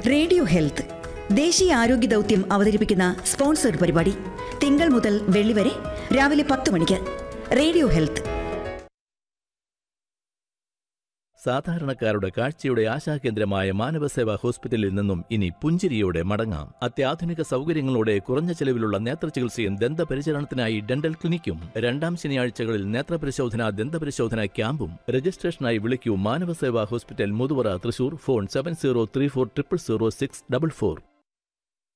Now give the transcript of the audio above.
Radio health ദേശീയ ആരോഗ്യ ദൗത്യം അവതരിപ്പിക്കുന്ന സ്പോൺസർഡ് പരിപാടി തിങ്കൾ മുതൽ വെള്ളി വരെ രാവിലെ 10 മണിക്ക്. Radio health. സാധാരണക്കാരുടെ കാഴ്ചയുടെ ആശാകേന്ദ്രമായ മാനവസേവാ ഹോസ്പിറ്റലിൽ നിന്നും ഇനി പുഞ്ചിരിയോടെ മടങ്ങാം. അത്യാധുനിക സൗകര്യങ്ങളോടെ കുറഞ്ഞ ചെലവിലുള്ള നേത്രചികിത്സയും ദന്തപരിചരണത്തിനായി ഡെന്റൽ ക്ലിനിക്കും. 2 ശനിയാഴ്ചകളിൽ നേത്രപരിശോധന, ദന്തപരിശോധന ക്യാമ്പും. രജിസ്ട്രേഷനായി വിളിക്കൂ മാനവസേവാ ഹോസ്പിറ്റൽ, മുതുവറ, തൃശൂർ. ഫോൺ 7034000644.